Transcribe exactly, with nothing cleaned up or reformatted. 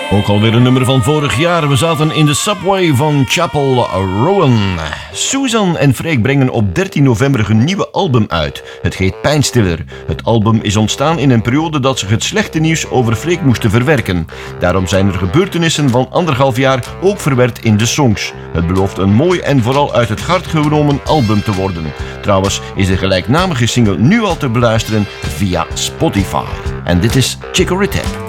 Ook alweer een nummer van vorig jaar. We zaten in de subway van Chapel Rowan. Susan en Freek brengen op dertien november hun nieuwe album uit. Het heet Pijnstiller. Het album is ontstaan in een periode dat ze het slechte nieuws over Freek moesten verwerken. Daarom zijn er gebeurtenissen van anderhalf jaar ook verwerkt in de songs. Het belooft een mooi en vooral uit het hart genomen album te worden. Trouwens is de gelijknamige single nu al te beluisteren via Spotify. En dit is Chicory Tap.